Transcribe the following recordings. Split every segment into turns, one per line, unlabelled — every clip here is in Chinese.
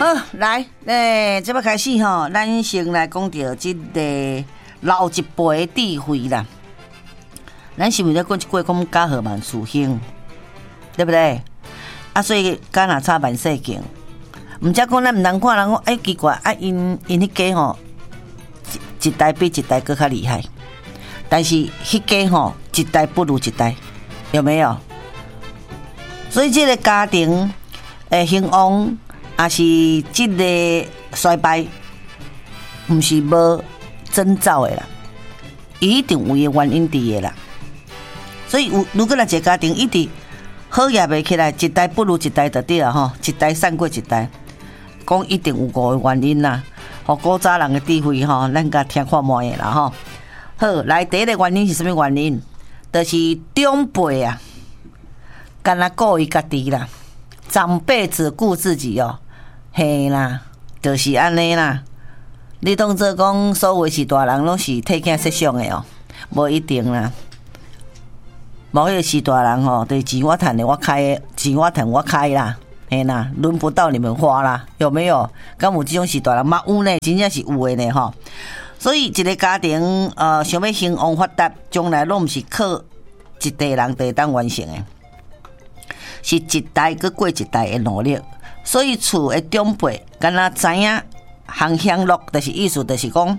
好，来，这要开始吼，咱先来讲到这个老一辈的智慧啦。咱是不是在讲一句讲家和万事兴，对不对？啊，所以家若差万事兴，唔则讲咱唔通看人讲，奇怪，啊，因迄家吼，一代比一代更较厉害，但是迄家吼，一代不如一代，有没有？所以这个家庭兴旺。也是这个衰败，不是无征兆的啦，一定有伊原因伫的啦。所以如果一个家庭一直好也袂起来，一代不如一代就对了吼，一代胜过一代，讲一定有五个原因啦。吼，古早人的智慧吼，咱甲听看卖的啦吼。好，来第一个原因是什么原因？就是长辈啊，干那顾伊家己啦。长辈只顾自己哦，嘿啦，就是安尼啦。你当作讲所谓是大人，拢是替囝设想的哦，无一定啦。无迄个是大人吼，就是钱我赚的我开的，钱我赚我开啦，嘿啦，轮不到你们花啦，有没有？敢有这种是大人嘛？有呢，真正是有的呢吼。所以一个家庭想要兴旺发达，将来拢毋是靠一代人就当完成的。是一代搁过一代的努力，所以厝的长辈敢若知影行享乐，就是意思就是讲，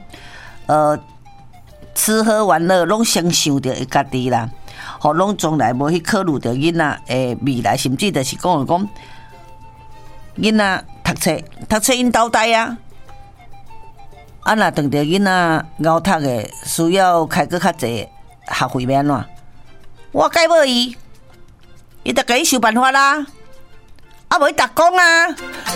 吃喝玩乐拢先想着伊家己啦，吼，拢从来无去考虑着囡仔的未来，甚至就是讲囡仔读册因交代啊，啊若等着囡仔熬读的需要开搁较济学费要安怎？我改无伊。伊得给伊想办法啦，啊无伊打工啊，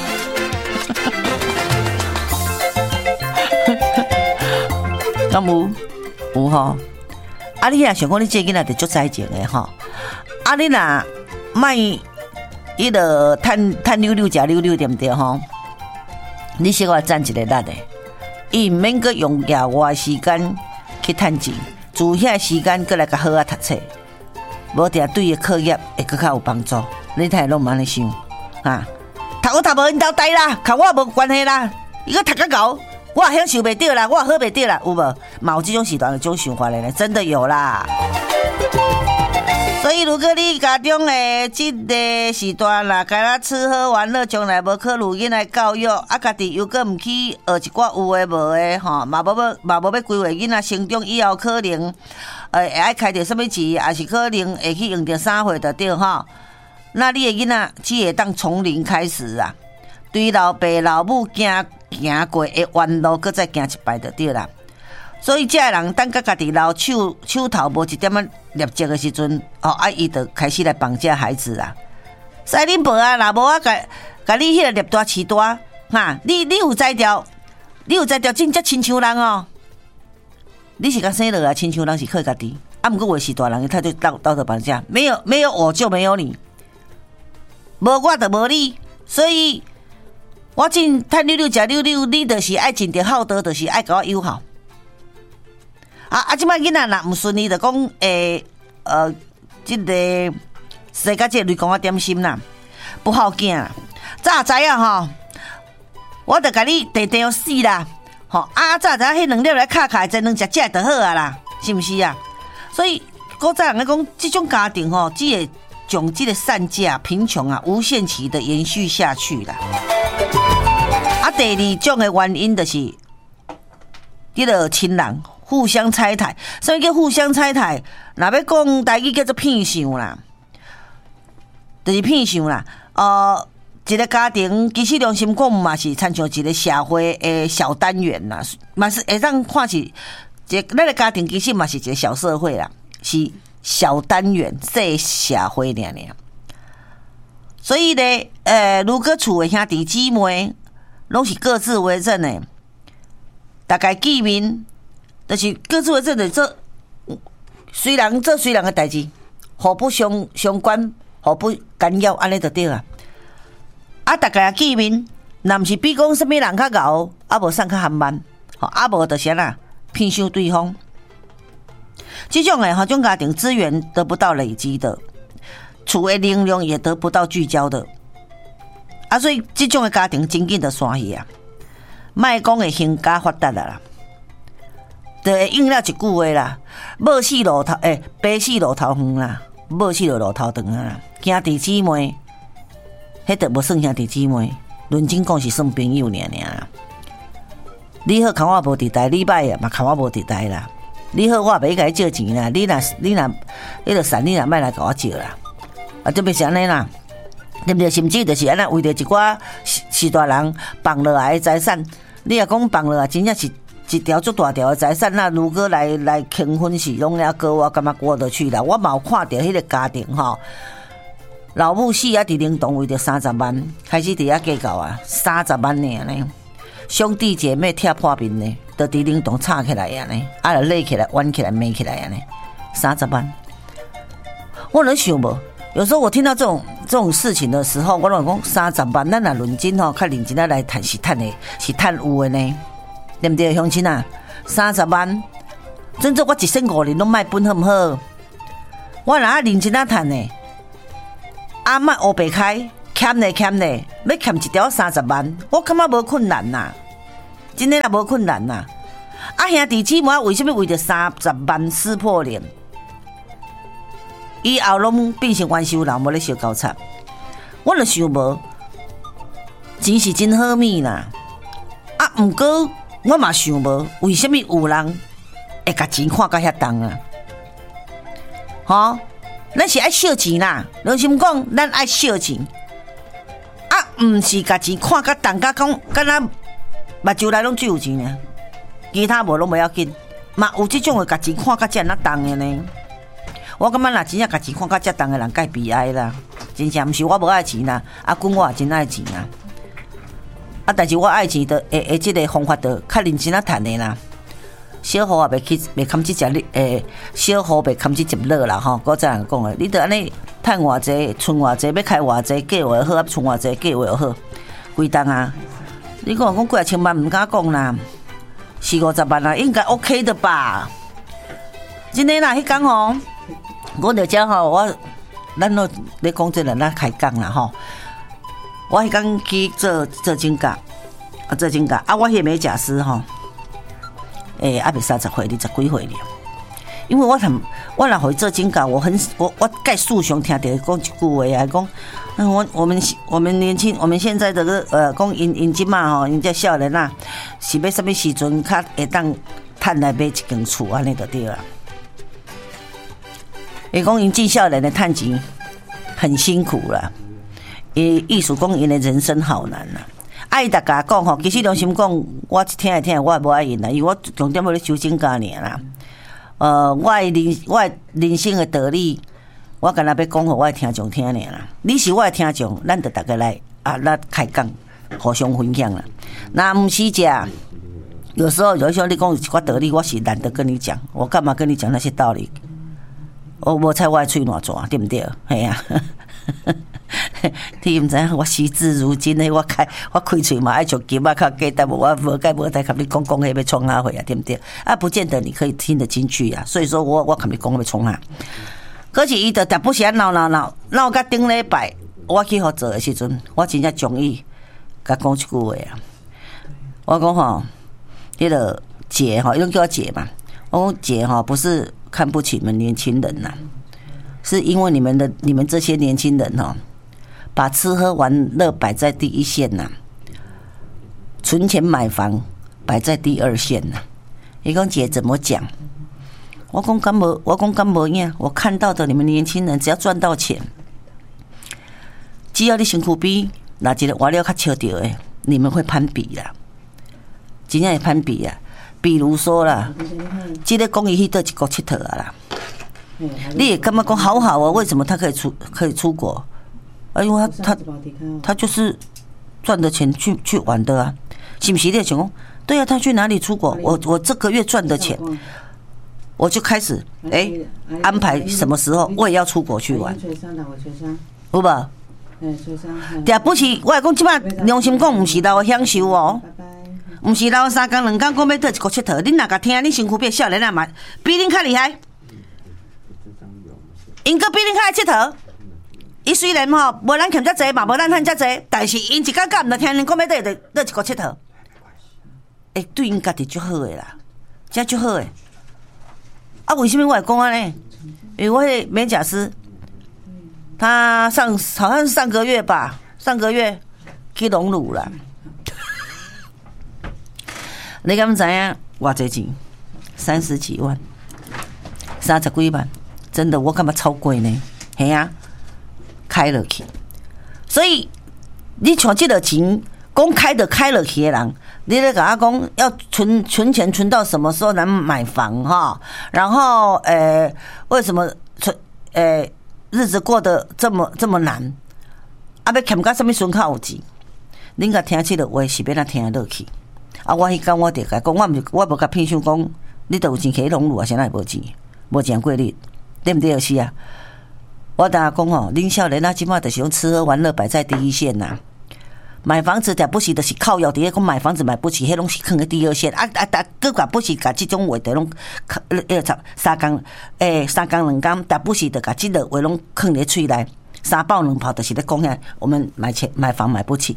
敢有吼？啊你若想讲你这囡仔就足才情的吼，啊你若卖伊落趁溜溜食溜溜对不对吼？你小可赚一个力的，伊毋免阁用额外时间去趁钱，自遐时间阁来甲好啊读册。无定对伊课业会更较有帮助，你睇拢毋安尼想啊？读我读无因交代啦，甲我无关系啦。伊个读较高，我享受袂到啦，我好袂到啦，有无？嘛有这种时段的这种想法咧，真的有啦。所以如果你家中的这个时段啦，该若吃喝玩乐，从来无考虑囡仔教育，啊，家己又搁毋去学一寡有诶无诶吼，嘛无要规划囡仔成长以后可能。会爱开着什么钱，也是可能会去用着啥货就对吼。那你的囡仔只会当从零开始啊，对老爸老母行过的弯路，搁再行一摆就对啦。所以这个人等甲家己老手头无一点仔业绩的时阵，伊就开始来绑架孩子啦。使恁爸啊，若无啊，甲你迄个业大饲大哈，你有才调，真正亲像人哦。你是甲生落来，亲像人是靠家己，啊，毋过我是大人，他就道德绑架，没有我就没有你，无我就无你，所以我尽趁溜溜食溜溜，你就是爱尽着好德，就是爱甲我友好。即摆囡仔若毋顺利，就讲即个世界这雷公啊点心啦，不好囝啦，早知影吼，我就甲你地死啦。吼早知影迄两粒来卡真两食食就好啊啦，是毋是啊？所以古早人咧讲，这种家庭吼，只会将这个善价贫穷啊无限期的延续下去啦。第二种的原因就是这个亲人互相拆台，什么叫互相拆台？若要讲台语叫做骗相啦，就是骗相啦。一个家庭其实良心讲嘛是参像一个社会的小单元啦，嘛是会当看是咱个家庭其实嘛是一个小社会啦，是小单元小社会尔。所以呢，如果厝的兄弟姊妹拢是各自为政的，大概见面就是各自为政的做虽然的代志，互不相关，互不干扰，安尼就对啊。大家见面，若毋是比讲什么人较牛，无啥较含慢，无就是啦，骗伤对方。这种这种家庭资源得不到累积的，厝的能量也得不到聚焦的， 啊，所以即种的家庭真紧就散去啊，莫讲会兴家发达啦，就会应了一句话啦，某死路头白死路头远啦，某死就路头长啊啦，兄弟姊妹，迄都无算兄弟姊妹，论真讲是算朋友尔啦。你好，看我无伫台，你歹啊嘛看我无伫台啦。你好，我袂甲你借钱啦，你若迄个善，你若莫来甲我借啦，啊，特别是安尼啦。对不对？甚至就是安那为着一寡士大人放落来的财产，你若讲放落来，真正是一条足大条的财产，那如果来平分是拢了过，我感觉过得去啦。我嘛有看到迄个家庭吼，老母死啊，伫灵堂为着30万，开始伫遐计较啊，30万呢，兄弟姐妹贴破面呢，就伫灵堂吵起来啊呢，啊，就累起来、弯起来、美起来啊呢，30万，我能想无？有时候我听到这种事情的时候，我老讲30万，咱若论真吼，较认真来谈是谈有的呢，对不对，乡亲啊？30万，真正我150年拢卖本好唔好？我若认真谈呢，啊莫黑白开，欠咧，要欠一条30万，我感觉无困难呐，真的啦无困难呐。啊兄弟姊妹为什么为着30万撕破脸？以后拢变成冤仇人，无咧烧交叉。我就想无，钱是真好物啦。啊，毋过我嘛想无，为什么有人会甲钱看甲遐重啊？吼，咱是爱烧钱啦。良心讲，咱爱烧钱。啊，毋是甲钱看甲重甲讲，敢若目睭内拢只有钱呢，其他无拢袂要紧。嘛有即种的甲钱看甲遮那重的呢。我感觉若真正家己看甲遮重的人，该悲哀啦！真正毋是我无爱钱啦，啊，阮我也真爱钱啊！啊，但是我爱钱的，即个方法就较认真趁的啦。小雨也袂堪即只小雨袂堪即只落啦吼！我再人讲的，你着安尼趁偌济，存偌济，要开偌济，计划好，啊，存偌济，计划好，规档啊！你讲几啊千万毋敢讲啦，40-50万啊，应该 OK 的吧？真的啦，迄天吼。我就讲吼，咱都咧讲这个，咱开讲啦吼。我迄天去做指甲，做指甲啊，我迄美甲师吼，也未30岁，20几岁了。因为我若互伊做指甲，我介素常听到讲一句话啊，讲，我们年轻，我们现在这个讲因即嘛吼，因这少年啊，是要什么时阵较会当趁来买一间厝安尼就对啦。伊讲因进少年的趁钱很辛苦啦，意思讲因的人生好难啦。伊逐家讲吼，其实良心讲，我听来听，我也无爱因啦，因为我重点要咧修指甲尔啦。我的人生的道理，我干那要讲互我的听众听尔啦。你是我的听众，咱就大家来咱开讲，互相分享啦。那毋是这，有时候你讲一寡道理，我是懒得跟你讲，我干嘛跟你讲那些道理？我无猜我的嘴偌大，对不对？系啊，你毋知影我时至如今呢，我开嘴嘛爱像金啊，较简单，我无甲甲你讲迄要创啥货啊，对不对？啊，不见得你可以听得进去啊。所以说我甲你讲要创啥，可是伊就逐不时啊闹到顶礼拜，我去互做的时阵，我真正中意甲讲一句话啊。我讲吼，迄个姐吼，伊拢叫我姐嘛。我讲姐吼，不是看不起你们年轻人呐，是因为你们这些年轻人吼，把吃喝玩乐摆在第一线呐，存钱买房摆在第二线呐。伊讲姐怎么讲？我讲敢无影，我看到的你们年轻人只要赚到钱，只要你身躯比哪一个活了较笑着的，你们会攀比啦，真正会攀比啊。比如说啦，这个讲伊去倒一国佚佗啊啦，你也感觉讲好好啊？为什么他可以出国？因为他就是赚的钱去玩的啊，是不是？你想讲，对啊，他去哪里出国？我这个月赚的钱，我就开始安排什么时候我也要出国去玩，有无？对，不是我讲即摆良心讲，毋是老享受哦。毋是老3工2工讲要倒一国佚佗，恁若甲听，恁身躯比少年仔嘛，比恁较厉害，因个比恁较爱佚佗， 伊虽然吼无咱欠遮济嘛，无咱趁遮济，但是因一感觉毋着听人讲要倒一个佚佗，会对因家己足好诶啦，真足好诶。啊，为什么我会讲安尼？因为我迄美甲师，他好像是上个月吧，上个月去隆乳啦。你敢知影偌济钱？30几万，30几万，真的我感觉超贵呢。嘿啊，开落去，所以你像这个钱，讲开落去的人，你咧甲我讲要存钱存到什么时候能买房哈？然后为什么日子过得这么难？啊，要欠到什么时阵有钱？恁甲听这个话是要哪听得落去？啊，我迄天我就甲讲，我无甲偏想讲，你都有钱去拢路啊，现在无钱，无钱过日，对不对？是啊。我当然讲哦，恁少年啊，即马就是用吃喝玩乐摆在第一线呐。买房子了不起，就是靠腰伫咧讲买房子买不起，迄拢是放在第二线。各个不是甲即种话题拢三工两工，但不是的甲即个话拢放咧喙内，三爆两炮，就是咧讲遐我们买房买不起。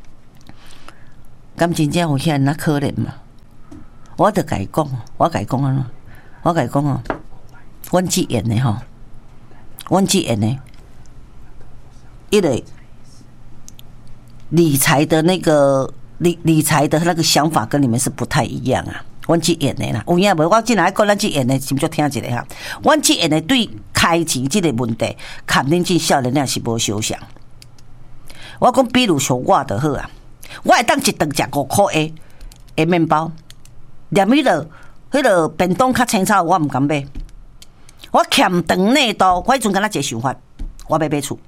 敢真正有遐人可怜嘛？我就甲伊讲，我甲伊讲啊，阮即演的吼。阮即演呢，一个理财的那个理财的那个想法跟你们是不太一样啊。阮即演的啦，有影无？我进来讲咱即演的，先就听一下哈。阮即演的对开钱这个问题，肯定真少年也是无想象。我讲，比如像我就好啊，我会当一顿食5块的面包，连迄个便当较青草，我毋敢买。我欠长内度，我迄阵敢若一个想法，我要买厝，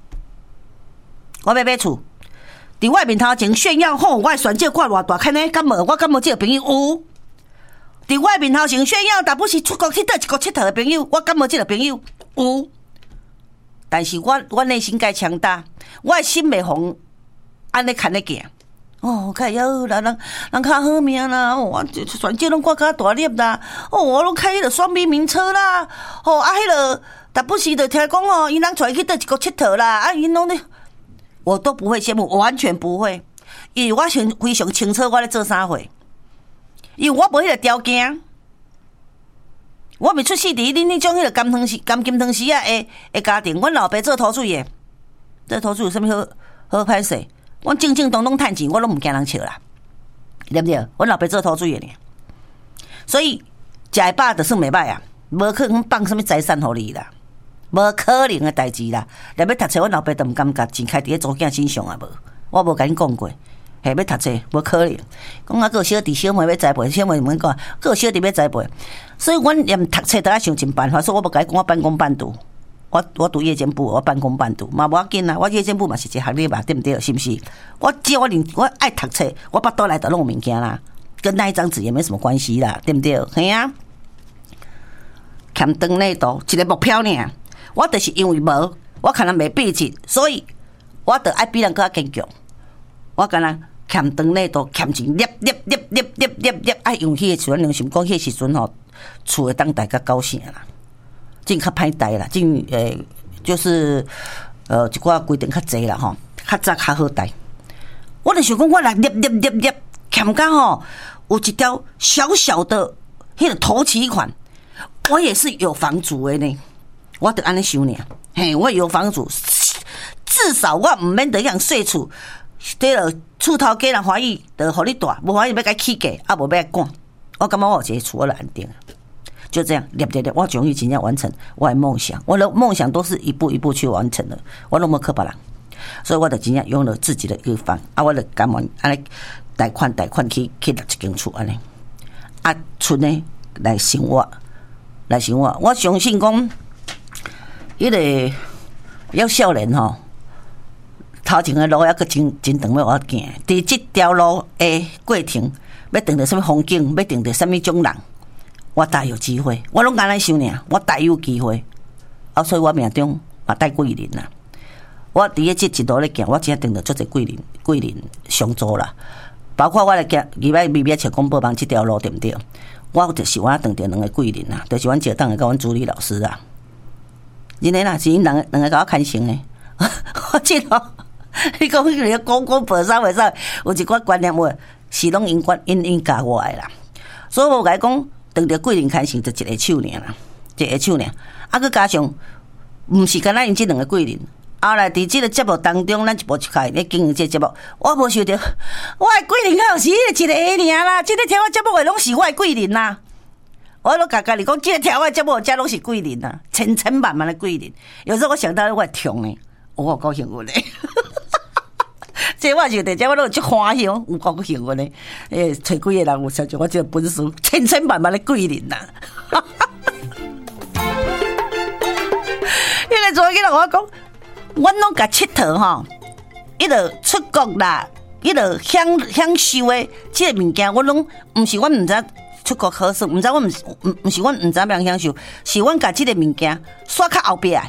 伫我面头前炫耀吼，我选这挂偌大看呢？敢无？我敢无这个朋友有？伫我面头前炫耀，但不是出国去倒一个佚佗的朋友，我敢无这个朋友有？但是我内心该强大，我的心袂红，安尼看得行。哦，较要啦，人较好命啦，我选这拢挂较大粒啦，我拢开迄个双 B 名车啦，迄个但不是就听讲哦，因人出来去倒一个佚佗啦，因拢咧，我都不会羡慕，我完全不会，因为我非常清楚我咧做啥货，因为我无迄个条件，我未出世伫恁种迄个甘金汤匙啊的家庭，阮老爸做土水的，这土水有啥物好歹势？我正正当当趁钱，我拢唔惊人笑啦，对不对？我老爸做土水的呢，所以食会饱就算袂歹啊，无可能放什么财产互你啦，无可能的代志啦。若要读册，我老爸都唔敢甲钱开伫咧祖囝身上啊，无，我无甲恁讲过，要读册无可能。讲啊，个小弟小妹要栽培，小妹问讲，个小弟要栽培，所以阮连读册都要想尽办法，所以我无甲伊讲我半工半读。我读夜间部，我半工半读，嘛无要紧啦。我夜间部嘛是一个学历嘛，对不对？是不是？只要我爱读册，我巴肚内就拢有物件啦，跟那一张纸也没什么关系啦，对不对？嘿啊，欠长内度一个目标呢，我就是因为无，我可能袂闭起，所以我就爱比人更加坚强。我敢若欠长内度，欠钱，捏，爱用迄个时阵，良心讲，迄时阵吼，厝会当大家高兴啦。真较歹带啦，真就是一寡规定较济啦吼，较早较好带。我就想讲，我来捏，欠到吼有一条小小的迄个头期款，我也是有房主的呢。我得安尼想呢，嘿，我有房主，至少我唔免得样税厝，对了，厝头家人欢喜，就互你大，无欢喜要甲起价，啊无要赶。我感觉我有一个厝，我就安定。就这样，我终于真正完成我的梦想。我的梦想都是一步一步去完成的，我都没靠别人，所以我就真正拥有自己的一个房啊，我就甘愿安尼贷款去立一间厝安尼啊，厝呢来生活，我相信讲，迄个要少年吼，头前的路还阁真长要我行，伫这条路的过程，要碰到什么风景，要碰到什么种人。我大有机会，我拢安尼想呢，我大有机会，所以我命中嘛带贵人啦。我伫咧这一路咧行，我真正着足侪贵人相助啦。包括我来行入来秘密切公报网这条路，对不对？我就是我当着两个贵人啦，就是阮借当的甲阮助理老师啊。真诶啦，是因两个甲我牵成诶。 我记得你讲你个讲白啥话啥，有一寡观念话是拢因教我的啦。所以我甲你讲，当着桂林开成就一个手尔啦，一个手尔。啊，佮加上，毋是干咱因即两个桂林。后来伫即个节目当中，咱一步一开咧经营即个节目，我无想到，我的桂林敢有是一个尔啦，即个听我节目的拢是我的桂林啦。我都甲家己讲，即个听我节目遮拢是桂林啦，千千万万的桂林。有时候我想到我会痛呢，我好高兴我咧。这我就伫遮我都有足欢喜，有高兴我咧。找几个人有想像我这个本事，千千万万的桂林啦。迄个做囡仔我讲，阮拢甲佚佗吼，伊就出国啦，伊就享受的即个物件，我拢毋是阮毋知出国好耍，毋知阮毋是阮毋知要享受，是阮甲即个物件刷较后壁，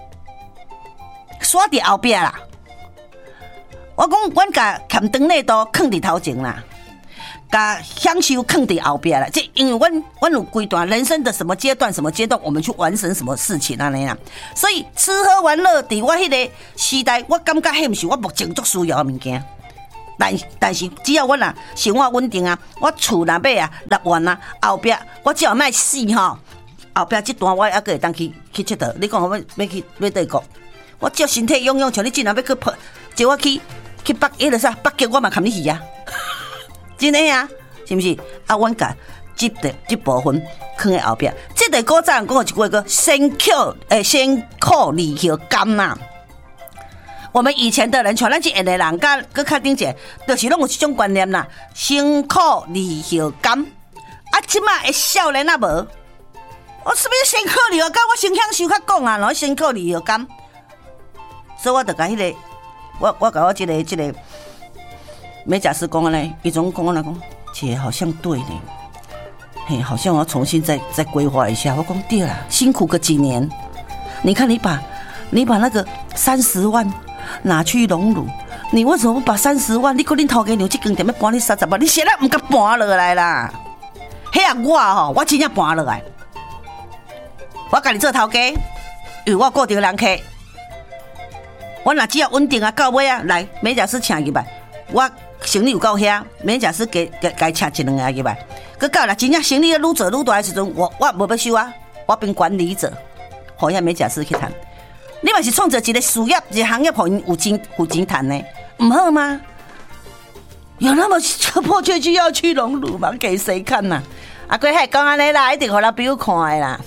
刷伫后壁啦。我讲，阮甲欠长内都放伫头前啦，甲享受放伫后壁啦。这因为阮有规段人生的什么阶段，我们去完成什么事情安尼啦。所以吃喝玩乐，伫我迄个时代，我感觉迄毋是我目前最需要的物件。但是只要我生活稳定啊，我厝若买啊6万啊，后壁我只要卖死吼，后壁这段我还可会当去佚佗。你讲我要去倒国，我只要身体勇，像你今仔要去叫我去北迄个啥北极，我嘛含你去啊，真的啊，是不是？啊，阮甲这部分放在后壁，这个古早人讲一句话叫先苦离后甘呐。我们以前的人，像咱这样的人，甲较顶者，就是拢有这种观念啦，先苦离后甘。啊，即马的少年啊无，我是不是先苦离后甘？我先享受较讲啊，然后先苦离后甘。所以我就甲迄个。我甲我这个美甲师讲呢，伊总讲来讲，姐好像对呢，嘿，好像我要重新再规划一下。我讲对啦，辛苦个几年，你看你把那个30万拿去荣辱，你为什么不把30万？你讲恁头家娘这间店要搬你30万，你现在唔敢搬落来啦？嘿啊，我真正搬落来，我甲你做头家，因为我固定人客。我若只要稳定啊，到尾啊，来美甲师请入来，我生意有够遐，美甲师该请1-2个入来，佮到啦，真正生意愈做愈大的时阵，我无要收啊，我变管理者，互遐美甲师去谈。你嘛是创造一个事业，一个行业，互因有钱谈呢，唔好吗？有那么迫切需要去荣辱吗？给谁看呐？阿贵还讲安尼啦，一定互咱朋友看的啦。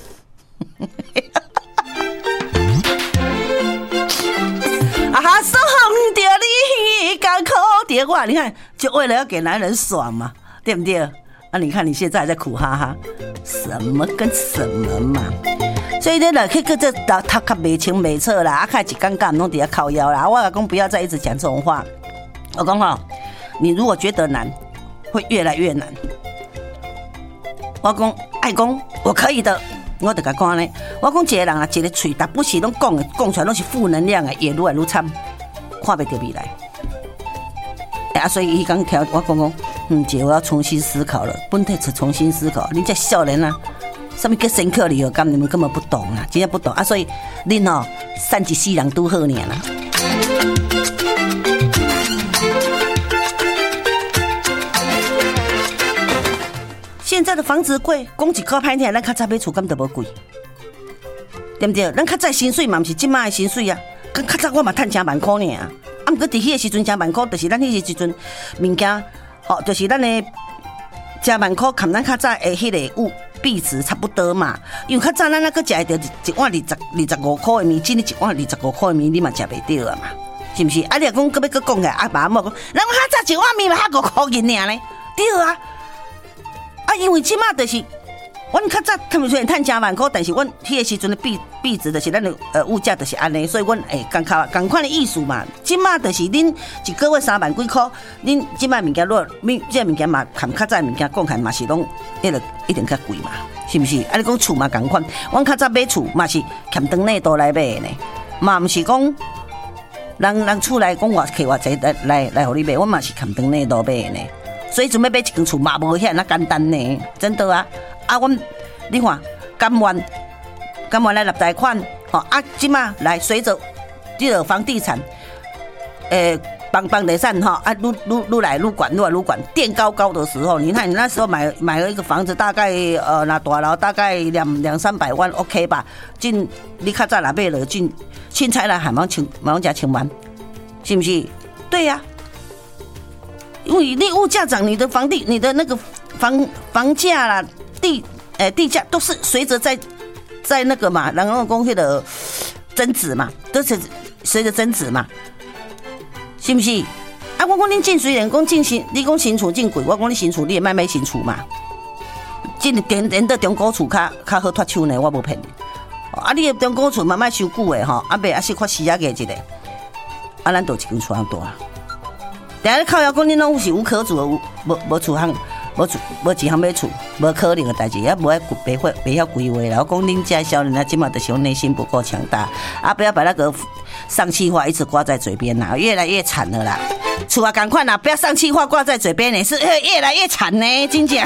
啊！说红着你，甘苦着我，你看，就为了要给男人爽嘛，对不对？啊，你看你现在还在苦哈哈，什么跟什么嘛？所以呢，去这他没清没澈啦，啊，开始尴尬，弄底下靠腰啦。我老公不要再一直讲这种话。我讲哈，你如果觉得难，会越来越难。我讲爱讲，我可以的。我就甲讲呢，我讲一个人啊，一个嘴，但不是拢讲出来拢是负能量的，也愈来愈惨，看不到未来。啊，所以伊讲调我讲，姐，我要重新思考了，本体是重新思考。你这少年啊，什么叫深刻离合感，你们根本不懂啊，真正不懂啊，所以恁哦，善一世人拄好呢啦。现在的房子贵，讲一块歹听，咱较早买厝敢都无贵，对不对？咱较早薪水嘛，毋是即马的薪水啊。较早我嘛趁10万块呢啊。啊，毋过伫迄个时阵10万块，就是咱迄个时阵物件，就是咱的10万块，含咱较早的迄个币值差不多嘛。因为较早咱那个食会到一碗25块的面，今日一碗25块的面，你嘛食袂到啊嘛，是毋是？啊，你若讲要讲起来，啊爸某讲，咱较早一碗面嘛5块银尔呢，对啊。啊，因为即马就是，阮较早他们虽然趁10万块，但是阮迄个时阵的币值就是咱的物价就是安尼，所以阮共款的意思嘛。即马就是恁一个月3万几块，恁即马物件若这物件嘛，含较早物件讲起来嘛是拢迄个一定较贵嘛，是毋是？啊，你讲厝嘛共款，阮较早买厝嘛是欠长内都来买的呢，嘛毋是讲人厝来讲我摕偌济来互你买，阮嘛是欠长内都买的呢。所以准备买一间厝嘛，无遐那简单呢，真的啊！啊，阮你看，甘愿来立贷款，啊，即马来随着这个房地产，房地产哈啊，愈来愈管，垫高的时候，你看你那时候买了一个房子，大概那大楼大概200-300万 ，OK 吧？你较早若买了凊彩来还毛加1000万，是不是？对呀、因为你物价涨，你的那个房价啦，地价都是随着在那个嘛，然后讲迄个增值嘛，都是随着增值嘛。是不是？啊，我讲恁进虽然讲你讲新厝进贵，我讲你新厝你也卖新厝嘛。连到中古厝较好脱手呢，我无骗你。啊，你的中古厝嘛卖收久的吼，啊袂啊是快死啊个一个，啊咱就一间厝通大啊。但是靠腰讲恁拢是无可住的，无厝通，无一项要厝，无可能的代志，也无爱袂晓规划啦。我讲恁家少年啊，今嘛就是内心不够强大，啊，不要把那个丧气话一直挂在嘴边啦，越来越惨了啦。厝啊，赶快啦，不要丧气话挂在嘴边呢，是越来越惨呢，真正。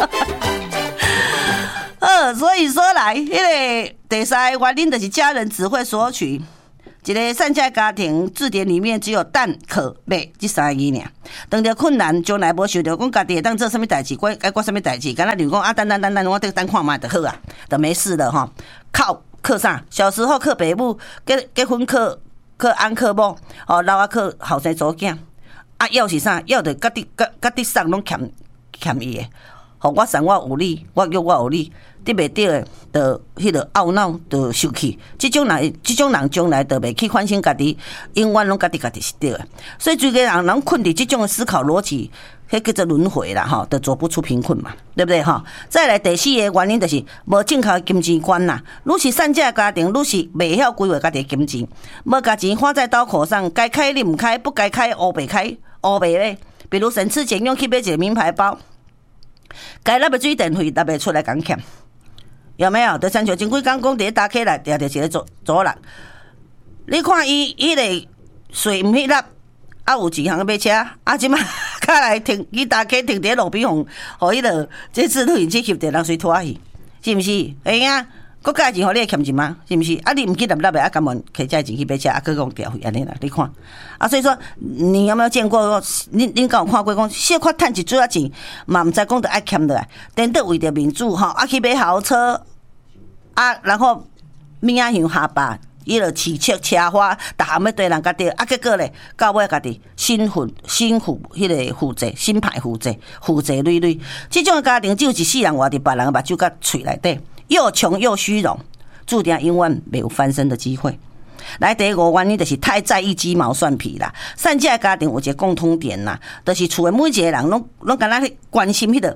所以说来，迄个第三个原因就是家人只会索取。一个善家家庭字典里面只有但可买这三个字尔，当着困难将来无想到讲家己会当做什么代志，该管什么代志，敢若例如讲啊，等，我等看卖就好啊，就没事了哈。靠啥？小时候靠爸母，结婚靠安靠某，老啊靠后生祖囝，啊要是啥？要着甲你送拢欠伊的。互我送我有理，我叫我有理，得袂对的，就迄个懊恼，就受气。这种人将来就袂去反省家己，永远拢家己是对的。所以最个人困伫这种的思考逻辑，迄叫做轮回啦，吼，就走不出贫困嘛，对不对哈？再来第四个原因就是无正确的金钱观啦。愈是善家家庭，愈是袂晓规划家己的金钱，无把钱花在刀口上，该开你唔开，不该开黑白开，黑白咧。比如省吃俭用去买一个名牌包。该那个水电费，那边出来讲欠，有没有？就亲像前几天讲，伫打起来，掠着一个左人，你看伊迄个税唔迄粒，啊有钱通买车，啊即马卡来停，伊打起停伫路边互迄个这次录音机翕着人随拖去，是毋是？会啊，国家钱互你欠钱吗？是毋是？啊你唔去立的，啊甘愿摕这钱去买车，啊佮讲调费安尼啦，你看。啊，所以说，你有没有见过？恁敢有看过讲，小可趁一撮仔钱，嘛唔知讲得爱欠落来，等到为着民主吼，啊去买豪车，啊然后物仔样下巴，伊就汽车车花，逐项要对人家对，啊结果咧，到尾家己心负迄个负债，心歹负债累累，这种家庭只有一世人活伫别人的目睭甲喙内底，又穷又虚荣，注定永远没有翻身的机会。来第五原因就是太在意鸡毛蒜皮啦。善家家庭有一个共通点啦，就是厝的每一个人拢敢若关心迄个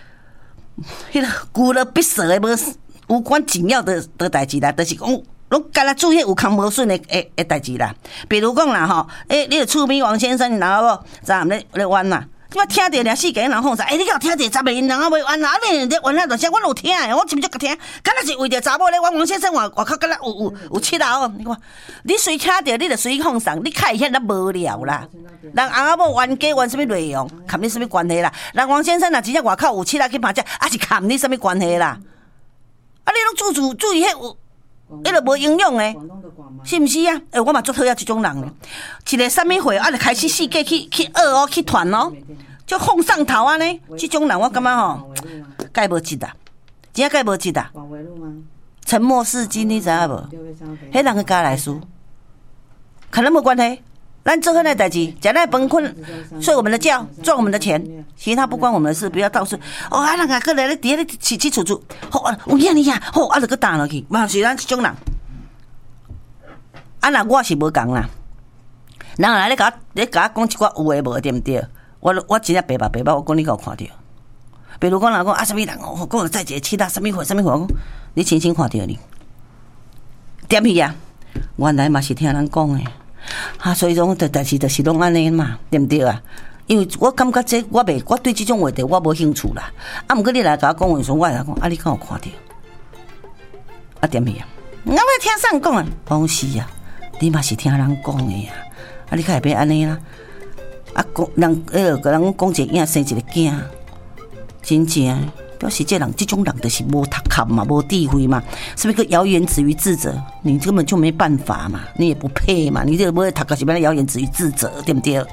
孤了必舍的无关紧要的代志啦，就是讲拢敢若注意有空无顺的代志啦。比如讲啦吼，你的厝边王先生，然后无昨暗咧冤啦。我听到俩世间人讲啥？你有听到10个人要冤啊？你咧冤啊？大声，我有听的，我真足甲听。敢若是为着查某咧，王先生外口敢若有七楼。你看，你随听到，你就随放送，你看遐那无聊啦。人翁仔某冤家冤什么内容，看你什么关系啦？人王先生若真正外口有七楼去拍遮，啊是看你什么关系啦？啊，你拢注意迄有。迄个无营养诶，是毋是啊？我嘛足讨厌这种人咧。一个什么会啊，就开始世界去学去传哦，就放上头啊呢。这种人我感觉吼，该无值啊，真该无值啊。沉默是金，你知影无？迄人个家来输，可能无关系。咱做好那代志，食那饭困，睡我们的觉，赚我们的钱，其他不关我们的事，不要到处啊，人家过来咧，底下咧起厝厝，好啊，有影你呀，好啊，就去打落去，嘛是咱这种人。啊，那我是无讲啦，人来咧甲我讲一寡有诶无对毋对？我真正白目，我讲你有看到。比如讲人讲啊，什么人哦，讲再一个七大什么会，我讲你亲看到你，点去啊？原来嘛是听人讲诶。所以讲，但是就是拢安尼嘛，对不对啊？因为我感觉这我对这种话题我无兴趣啦。啊，毋过你来甲我讲的时候，我来讲，啊，你敢有看到？啊，点去啊？我要听啥人讲啊？我讲是啊，你嘛是听人讲的啊。啊，你较会变安尼啦？啊，人人讲一个囝生一个囝，真正表示这种人就是无读书嘛，无智慧嘛，是不是个谣言止于智者？你根本就没办法嘛，你也不配嘛，你这不会读书是要谣言止于智者，对不对？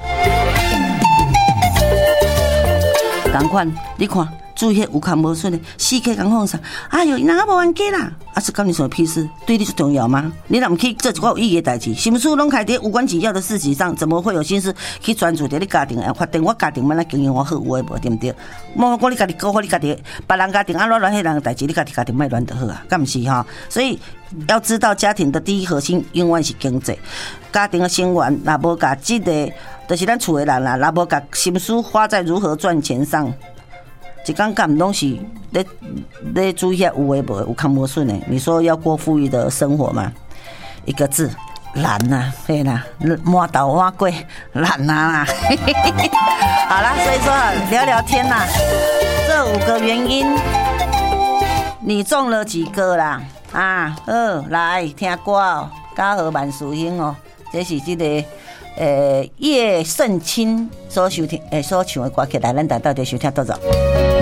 同款，你看。注意，有看无顺的，4K 讲放啥？哎呦，哪无冤家啦？啊，是干你什么屁事？对你是重要吗？你若唔去做一个有意义的代志，心思拢开在无关紧要的事情上，怎么会有心思去专注在你家庭？发展我家庭，要经营我好有诶无？对不对？莫讲你家己搞好，你家己别人家庭安怎乱迄人的代志，你家庭莫乱就好啊，干唔是哈？所以要知道，家庭的第一核心永远是经济。家庭的成员若无甲这个，就是咱厝的人啦，若无甲心思花在如何赚钱上。一天干拢是咧注意下有诶无有看无顺诶？你说要过富裕的生活吗？一个字懒呐，对啦，摸倒挖贵懒呐啦。好啦，所以说聊聊天啦，这5个原因，你中了几个啦？啊，来听歌哦，家和万事兴哦，这是这个。叶圣钦所收听所唱的歌曲，来咱大家收听多少？